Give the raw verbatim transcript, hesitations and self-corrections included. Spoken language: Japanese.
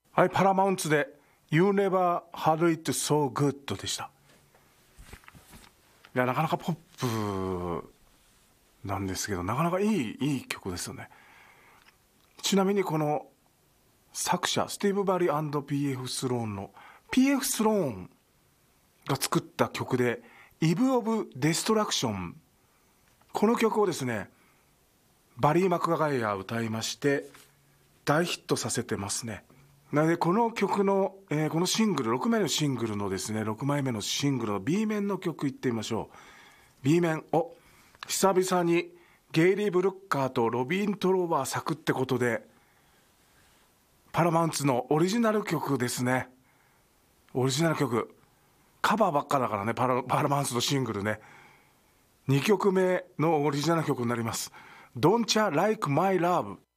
はい、パラマウンツで You Never Had It So Good でした。いや、なかなかポップなんですけど、なかなかいいいい曲ですよね。ちなみにこの作者スティーブ・バリー ピーエフ スローンの ピーエフ スローンが作った曲で Eve of Destruction、 この曲をですねバリー・マクガイア歌いまして大ヒットさせてますね。なのでこの曲の、えー、このシングルろくまいのシングルのですねろくまいめのシングルの B 面の曲いってみましょう。 B 面を久々にゲイリー・ブルッカーとロビン・トロバー作ってことでパラマウンツのオリジナル曲ですね。オリジナル曲カバーばっかだからね、パラ、パラマウンツのシングルね。にきょくめのオリジナル曲になります。 Don't Ya Like My Love